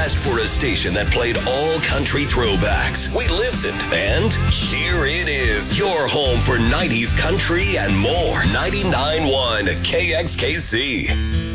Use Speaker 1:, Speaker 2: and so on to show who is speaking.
Speaker 1: asked for a station that played all country throwbacks. We listened, and here it is. Your home for 90s country and more. 99.1 KXKC.